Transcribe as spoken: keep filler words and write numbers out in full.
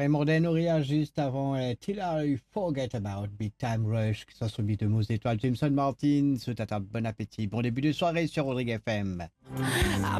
Et Morden Nouria juste avant euh, Till I Forget About Big Time Rush, que ça soit beat de Mousse Étoile, Jameson Martin, ce tata, bon appétit, bon début de soirée sur Rodrigue F M.